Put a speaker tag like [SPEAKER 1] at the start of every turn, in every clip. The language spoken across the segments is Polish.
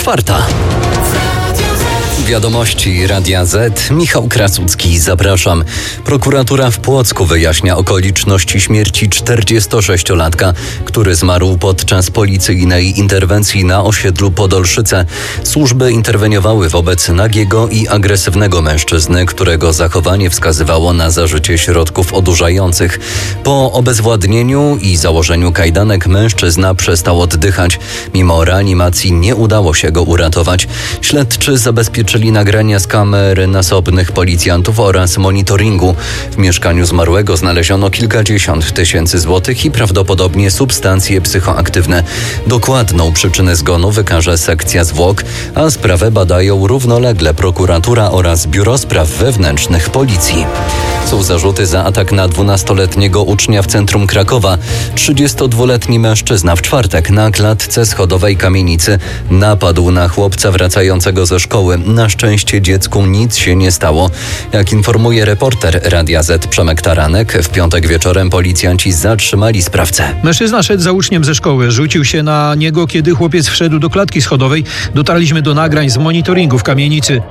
[SPEAKER 1] 4. Wiadomości Radia Z. Michał Krasucki, zapraszam. Prokuratura w Płocku wyjaśnia okoliczności śmierci 46-latka, który zmarł podczas policyjnej interwencji na osiedlu Podolszyce. Służby interweniowały wobec nagiego i agresywnego mężczyzny, którego zachowanie wskazywało na zażycie środków odurzających. Po obezwładnieniu i założeniu kajdanek mężczyzna przestał oddychać. Mimo reanimacji nie udało się go uratować. Śledczy zabezpieczyli nagrania z kamer nasobnych policjantów oraz monitoringu. W mieszkaniu zmarłego znaleziono kilkadziesiąt tysięcy złotych i prawdopodobnie substancje psychoaktywne. Dokładną przyczynę zgonu wykaże sekcja zwłok, a sprawę badają równolegle prokuratura oraz Biuro Spraw Wewnętrznych Policji. Są zarzuty za atak na 12-letniego ucznia w centrum Krakowa. 32-letni mężczyzna w czwartek na klatce schodowej kamienicy napadł na chłopca wracającego ze szkoły. Na szczęście dziecku nic się nie stało. Jak informuje reporter Radia Z Przemek Taranek, w piątek wieczorem policjanci zatrzymali sprawcę.
[SPEAKER 2] Mężczyzna szedł za uczniem ze szkoły. Rzucił się na niego, kiedy chłopiec wszedł do klatki schodowej. Dotarliśmy do nagrań z monitoringu w kamienicy.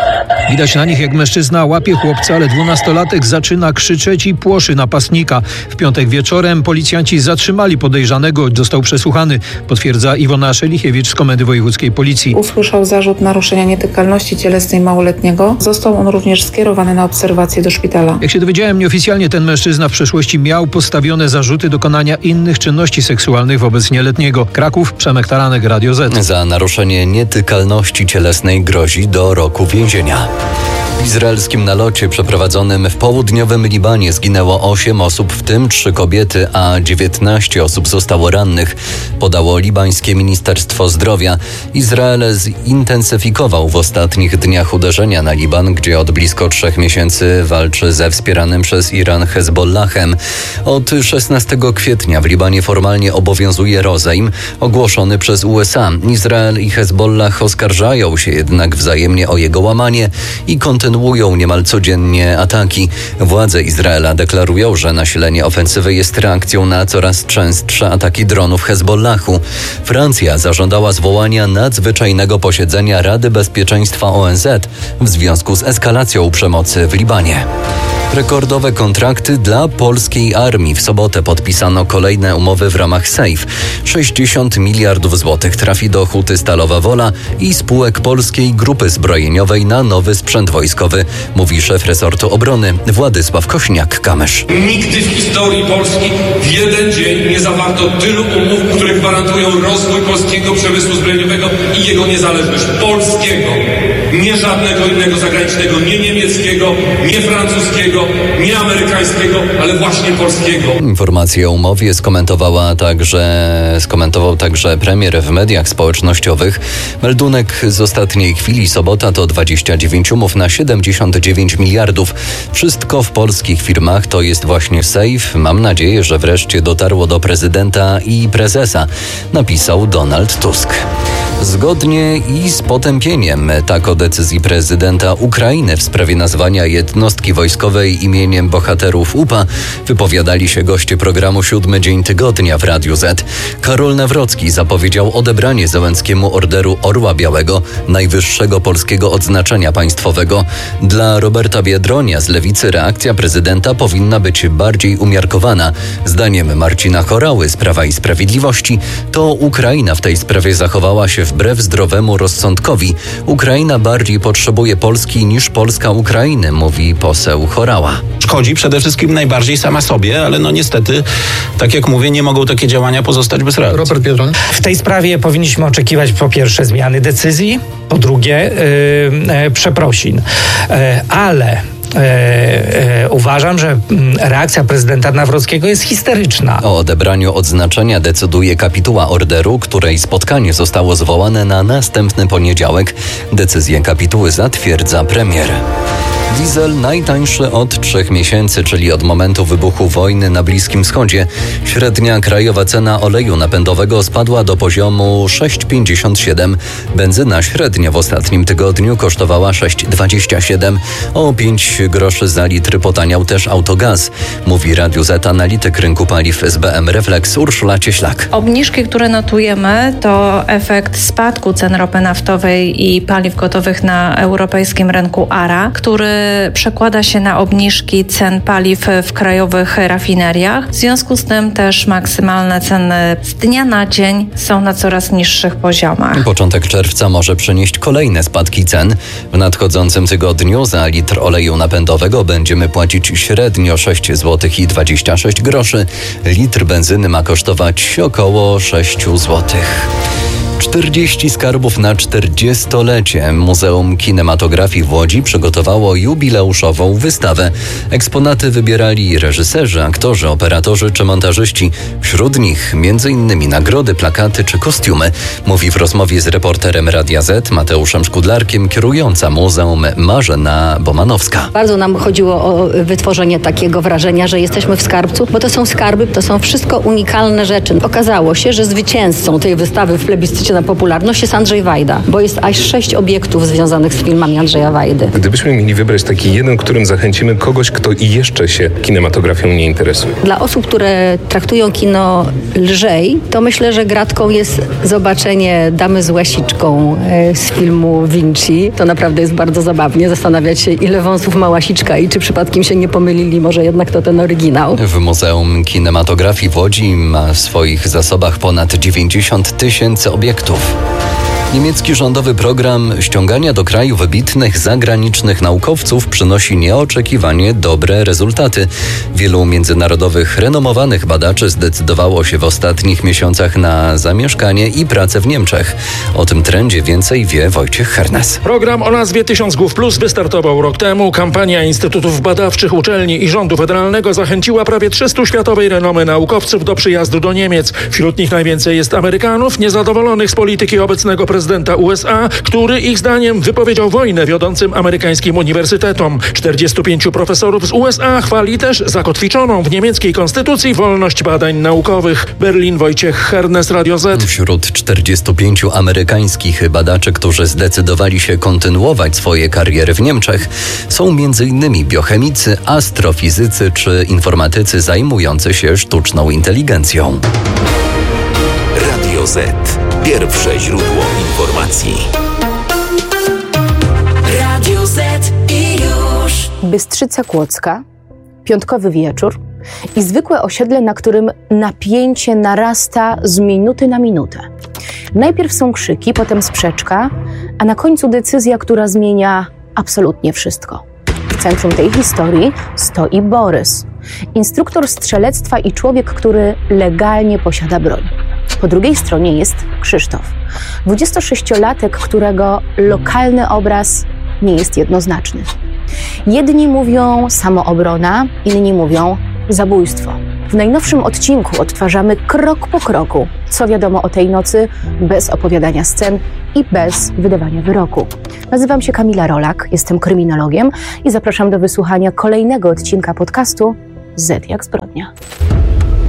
[SPEAKER 2] Widać na nich, jak mężczyzna łapie chłopca, ale 12-latek zaczyna krzyczeć i płoszy napastnika. W piątek wieczorem policjanci zatrzymali podejrzanego. Został przesłuchany, potwierdza Iwona Szelichiewicz z Komendy Wojewódzkiej Policji.
[SPEAKER 3] Usłyszał zarzut naruszenia nietykalności cielesnej małoletniego. Został on również skierowany na obserwację do szpitala.
[SPEAKER 2] Jak się dowiedziałem, nieoficjalnie ten mężczyzna w przeszłości miał postawione zarzuty dokonania innych czynności seksualnych wobec nieletniego. Kraków, Przemek Taranek, Radio Z.
[SPEAKER 1] Za naruszenie nietykalności cielesnej grozi do roku więzienia. W izraelskim nalocie przeprowadzonym w południowym Libanie zginęło 8 osób, w tym 3 kobiety, a 19 osób zostało rannych, podało libańskie Ministerstwo Zdrowia. Izrael zintensyfikował w ostatnich dniach uderzenia na Liban, gdzie od blisko 3 miesięcy walczy ze wspieranym przez Iran Hezbollahem. Od 16 kwietnia w Libanie formalnie obowiązuje rozejm ogłoszony przez USA. Izrael i Hezbollah oskarżają się jednak wzajemnie o jego łamanie i kontynuują niemal codziennie ataki. Władze Izraela deklarują, że nasilenie ofensywy jest reakcją na coraz częstsze ataki dronów Hezbollahu. Francja zażądała zwołania nadzwyczajnego posiedzenia Rady Bezpieczeństwa ONZ w związku z eskalacją przemocy w Libanie. Rekordowe kontrakty dla polskiej armii. W sobotę podpisano kolejne umowy w ramach SAFE. 60 miliardów złotych trafi do Huty Stalowa Wola i spółek Polskiej Grupy Zbrojeniowej na nowy sprzęt wojskowy, mówi szef resortu obrony Władysław Kośniak-Kamysz.
[SPEAKER 4] Nigdy w historii Polski w jeden dzień nie zawarto tylu umów, które gwarantują rozwój polskiego przemysłu zbrojeniowego i jego niezależność. Polskiego. Nie żadnego innego zagranicznego, nie niemieckiego, nie francuskiego, nie amerykańskiego, ale właśnie polskiego.
[SPEAKER 1] Informację o umowie skomentował także premier w mediach społecznościowych. Meldunek z ostatniej chwili, sobota to 29 umów na 79 miliardów. Wszystko w polskich firmach, to jest właśnie SAFE. Mam nadzieję, że wreszcie dotarło do prezydenta i prezesa, napisał Donald Tusk. Zgodnie i z potępieniem, tak o decyzji prezydenta Ukrainy w sprawie nazwania jednostki wojskowej imieniem bohaterów UPA wypowiadali się goście programu 7 Dzień Tygodnia w Radiu Z. Karol Nawrocki zapowiedział odebranie Zełenskiemu Orderu Orła Białego, najwyższego polskiego odznaczenia państwowego. Dla Roberta Biedronia z Lewicy reakcja prezydenta powinna być bardziej umiarkowana. Zdaniem Marcina Horały z Prawa i Sprawiedliwości to Ukraina w tej sprawie zachowała się wbrew zdrowemu rozsądkowi. Ukraina bardziej potrzebuje Polski niż Polska Ukrainy, mówi poseł Horała.
[SPEAKER 5] Szkodzi przede wszystkim najbardziej sama sobie, ale niestety, tak jak mówię, nie mogą takie działania pozostać bez reakcji.
[SPEAKER 2] Robert Biedroń.
[SPEAKER 6] W tej sprawie powinniśmy oczekiwać po pierwsze zmiany decyzji, po drugie przeprosin. Ale uważam, że reakcja prezydenta Nawrockiego jest histeryczna.
[SPEAKER 1] O odebraniu odznaczenia decyduje kapituła orderu, której spotkanie zostało zwołane na następny poniedziałek. Decyzję kapituły zatwierdza premier. Diesel najtańszy od 3 miesięcy, czyli od momentu wybuchu wojny na Bliskim Wschodzie. Średnia krajowa cena oleju napędowego spadła do poziomu 6,57. Benzyna średnio w ostatnim tygodniu kosztowała 6,27. O 5 groszy za litr potaniał też autogaz. Mówi Radiu Z analityk rynku paliw SBM Reflex Urszula Cieślak.
[SPEAKER 7] Obniżki, które notujemy, to efekt spadku cen ropy naftowej i paliw gotowych na europejskim rynku ARA, który przekłada się na obniżki cen paliw w krajowych rafineriach. W związku z tym też maksymalne ceny z dnia na dzień są na coraz niższych poziomach.
[SPEAKER 1] Początek czerwca może przynieść kolejne spadki cen. W nadchodzącym tygodniu za litr oleju napędowego będziemy płacić średnio 6,26 zł. Litr benzyny ma kosztować około 6 zł. 40 skarbów na 40-lecie. Muzeum Kinematografii w Łodzi przygotowało jubileuszową wystawę. Eksponaty wybierali reżyserzy, aktorzy, operatorzy czy montażyści. Wśród nich m.in. nagrody, plakaty czy kostiumy. Mówi w rozmowie z reporterem Radia Z Mateuszem Szkudlarkiem kierująca muzeum Marzena Bomanowska.
[SPEAKER 8] Bardzo nam chodziło o wytworzenie takiego wrażenia, że jesteśmy w skarbcu, bo to są skarby, to są wszystko unikalne rzeczy. Okazało się, że zwycięzcą tej wystawy w plebiscycie na popularność jest Andrzej Wajda, bo jest aż 6 obiektów związanych z filmami Andrzeja Wajdy.
[SPEAKER 9] Gdybyśmy mieli wybrać taki jeden, którym zachęcimy kogoś, kto i jeszcze się kinematografią nie interesuje.
[SPEAKER 8] Dla osób, które traktują kino lżej, to myślę, że gratką jest zobaczenie Damy z łasiczką z filmu Vinci. To naprawdę jest bardzo zabawnie zastanawiać się, ile wąsów ma łasiczka i czy przypadkiem się nie pomylili, może jednak to ten oryginał.
[SPEAKER 1] W Muzeum Kinematografii w Łodzi ma w swoich zasobach ponad 90 000 obiektów. Niemiecki rządowy program ściągania do kraju wybitnych zagranicznych naukowców przynosi nieoczekiwanie dobre rezultaty. Wielu międzynarodowych, renomowanych badaczy zdecydowało się w ostatnich miesiącach na zamieszkanie i pracę w Niemczech. O tym trendzie więcej wie Wojciech Hernes.
[SPEAKER 10] Program o nazwie 1000 Głów Plus wystartował rok temu. Kampania instytutów badawczych, uczelni i rządu federalnego zachęciła prawie 300 światowej renomy naukowców do przyjazdu do Niemiec. Wśród nich najwięcej jest Amerykanów niezadowolonych z polityki obecnego prezydenta USA, który ich zdaniem wypowiedział wojnę wiodącym amerykańskim uniwersytetom. 45 profesorów z USA chwali też zakotwiczoną w niemieckiej konstytucji wolność badań naukowych. Berlin, Wojciech Hernes, Radio Z.
[SPEAKER 1] Wśród 45 amerykańskich badaczy, którzy zdecydowali się kontynuować swoje kariery w Niemczech, są m.in. biochemicy, astrofizycy czy informatycy zajmujący się sztuczną inteligencją.
[SPEAKER 11] Radio Z. Pierwsze źródło informacji. Radio Z i już.
[SPEAKER 12] Bystrzyca Kłodzka, piątkowy wieczór i zwykłe osiedle, na którym napięcie narasta z minuty na minutę. Najpierw są krzyki, potem sprzeczka, a na końcu decyzja, która zmienia absolutnie wszystko. W centrum tej historii stoi Borys, instruktor strzelectwa i człowiek, który legalnie posiada broń. Po drugiej stronie jest Krzysztof, 26-latek, którego lokalny obraz nie jest jednoznaczny. Jedni mówią samoobrona, inni mówią zabójstwo. W najnowszym odcinku odtwarzamy krok po kroku, co wiadomo o tej nocy, bez opowiadania scen i bez wydawania wyroku. Nazywam się Kamila Rolak, jestem kryminologiem i zapraszam do wysłuchania kolejnego odcinka podcastu Z jak zbrodnia.